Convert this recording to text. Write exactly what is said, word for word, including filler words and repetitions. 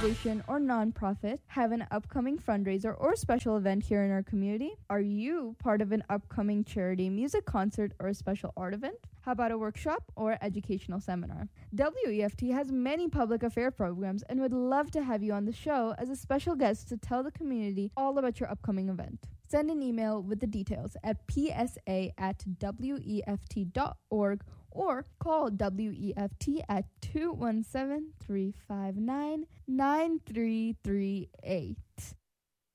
organization, or nonprofit have an upcoming fundraiser or special event here in our community? Are you part of an upcoming charity music concert or a special art event? How about a workshop or educational seminar? W E F T has many public affair programs and would love to have you on the show as a special guest to tell the community all about your upcoming event. Send an email with the details at p s a at w e f t dot org or call W E F T at two one seven, three five nine, nine three three eight.